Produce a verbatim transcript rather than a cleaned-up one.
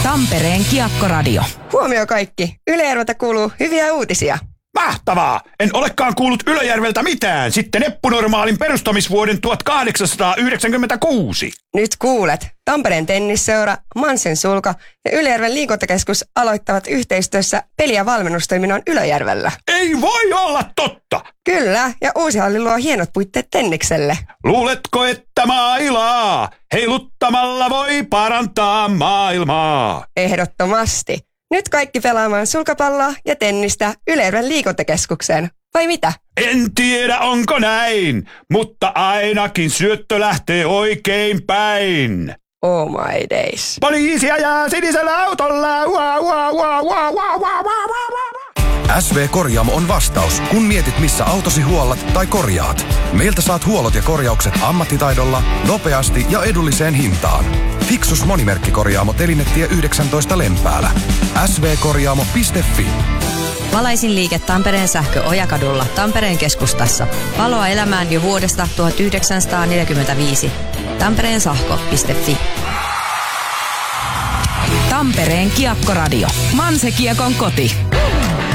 Tampereen Kiekkoradio. Huomio kaikki. Ylejärveltä kuuluu hyviä uutisia. Mahtavaa! En olekaan kuullut Ylöjärveltä mitään sitten Eppunormaalin perustamisvuoden tuhatkahdeksansataayhdeksänkymmentäkuusi. Nyt kuulet. Tampereen tennisseura, Mansen sulka ja Ylöjärven liikuntakeskus aloittavat yhteistyössä peli- ja valmennustoiminnon Ylöjärvellä. Ei voi olla totta! Kyllä, ja uusi halli luo hienot puitteet tennikselle. Luuletko, että mailaa heiluttamalla voi parantaa maailmaa? Ehdottomasti. Nyt kaikki pelaamaan sulkapalloa ja tennistä Ylöjärven liikuntakeskukseen. Vai mitä? En tiedä onko näin, mutta ainakin syöttö lähtee oikein päin. Oh my days. Poliisi ajaa sinisellä autolla. Ua, ua, ua, ua, ua, ua, ua. S V Korjaamo on vastaus, kun mietit missä autosi huollat tai korjaat. Meiltä saat huollot ja korjaukset ammattitaidolla, nopeasti ja edulliseen hintaan. Fiksus monimerkkikorjaamo Telinetie yhdeksäntoista Lempäälä. s v korjaamo piste f i. Valaisin liike Tampereen sähkö Ojakadulla Tampereen keskustassa. Valoa elämään jo vuodesta tuhatyhdeksänsataaneljäkymmentäviisi. Tampereen sähkö piste f i. Tampereen Kiekkoradio. Manse Kiekon koti.